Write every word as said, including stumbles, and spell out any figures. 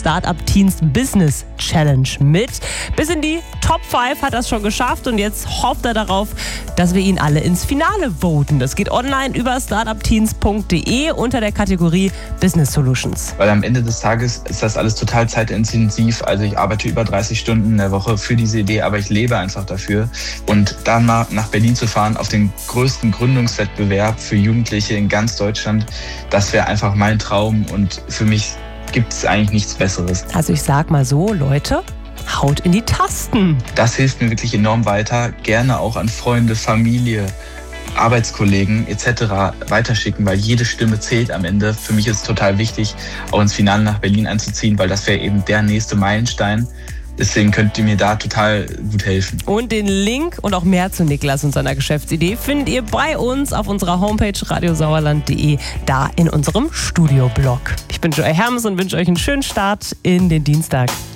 Startup Teens Business Challenge mit. Bis in die Top fünf hat er es schon geschafft und jetzt hofft er darauf, dass wir ihn alle ins Finale voten. Das geht online über startup teens punkt de unter der Kategorie Business Solutions. Weil am Ende des Tages ist das alles total zeitintensiv. Also ich arbeite über dreißig Stunden in der Woche für diese Idee, aber ich lebe einfach dafür. Und dann mal nach Berlin zu fahren auf den größten Gründungswettbewerb für Jugendliche in ganz Deutschland, das wäre einfach mein Traum und für mich gibt es eigentlich nichts Besseres. Also ich sag mal so, Leute, haut in die Tasten. Das hilft mir wirklich enorm weiter. Gerne auch an Freunde, Familie, Arbeitskollegen et cetera weiterschicken, weil jede Stimme zählt am Ende. Für mich ist es total wichtig, auch ins Finale nach Berlin einzuziehen, weil das wäre eben der nächste Meilenstein. Deswegen könnt ihr mir da total gut helfen. Und den Link und auch mehr zu Niklas und seiner Geschäftsidee findet ihr bei uns auf unserer Homepage radiosauerland punkt de, da in unserem Studioblog. Ich bin Joy Hermes und wünsche euch einen schönen Start in den Dienstag.